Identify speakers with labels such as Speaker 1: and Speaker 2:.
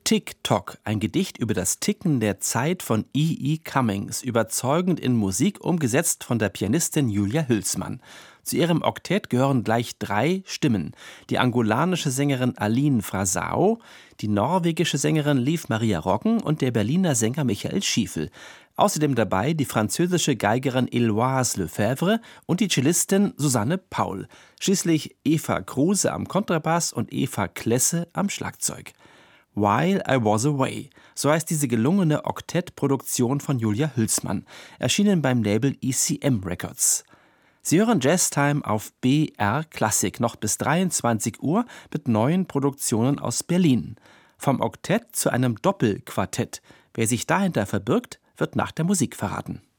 Speaker 1: Tick-Tock, ein Gedicht über das Ticken der Zeit von E. E. Cummings, überzeugend in Musik umgesetzt von der Pianistin Julia Hülsmann. Zu ihrem Oktett gehören gleich 3 Stimmen: die angolanische Sängerin Aline Frasau, die norwegische Sängerin Liv Maria Roggen und der Berliner Sänger Michael Schiefel. Außerdem dabei die französische Geigerin Héloïse Lefebvre und die Cellistin Susanne Paul. Schließlich Eva Kruse am Kontrabass und Eva Klesse am Schlagzeug. While I Was Away, so heißt diese gelungene Oktettproduktion von Julia Hülsmann, erschienen beim Label ECM Records. Sie hören Jazztime auf BR Klassik noch bis 23 Uhr mit neuen Produktionen aus Berlin. Vom Oktett zu einem Doppelquartett. Wer sich dahinter verbirgt, wird nach der Musik verraten.